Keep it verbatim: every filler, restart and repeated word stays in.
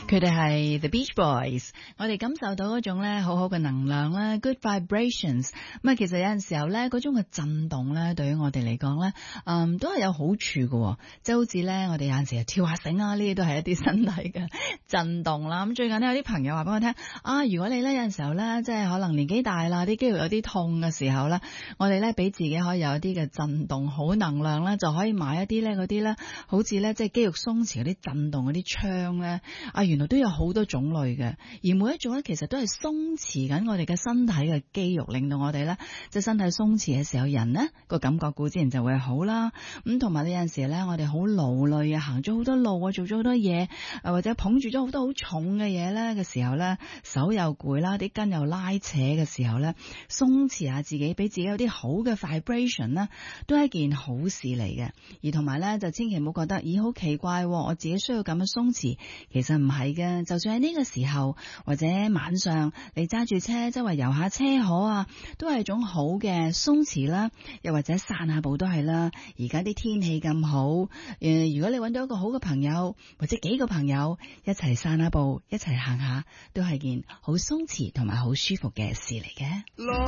佢哋係 The Beach Boys， 我哋感受到嗰種咧好好嘅能量啦 ，good vibrations。咁啊，其實有陣時候咧，嗰種嘅震動咧，對於我哋嚟講咧，嗯，都係有好處嘅。即係好似咧，我哋有陣時跳下繩啊，呢啲都係一啲身體嘅震動啦。咁最近呢，有啲朋友話俾我聽，啊，如果你咧有陣時候咧，即係可能年紀大啦，啲肌肉有啲痛嘅時候咧，我哋咧俾自己可以有一啲嘅震動好能量咧，就可以買一啲咧嗰啲咧，好似咧即係肌肉鬆弛嗰啲震動嗰啲槍咧，啊，原來都有好多種類嘅，而每一種咧其實都係鬆弛緊我哋嘅身體嘅肌肉，令到我哋咧即係身體鬆弛嘅時候，人呢個感覺固然就會好啦。咁同埋呢有陣時咧，我哋好勞累啊，行咗好多路啊，做咗好多嘢，啊或者捧住咗好多好重嘅嘢咧嘅時候咧，手又攰啦，啲筋又拉扯嘅時候咧，鬆弛下自己，俾自己有啲好嘅 vibration 啦，都係一件好事嚟嘅。而同埋咧，就千祈唔好覺得咦好奇怪，我自己需要咁樣鬆弛，其實唔係嘅。就算喺呢個時候或者晚上，你揸住車周圍遊下車河啊，都係一種好嘅鬆弛啦。又或者散下步都係啦。而家啲天氣咁好，誒、呃，如果你揾到一個好嘅朋友或者幾個朋友一齊散下步，一齊行下，都係件好鬆弛同埋好舒服嘅事嚟嘅。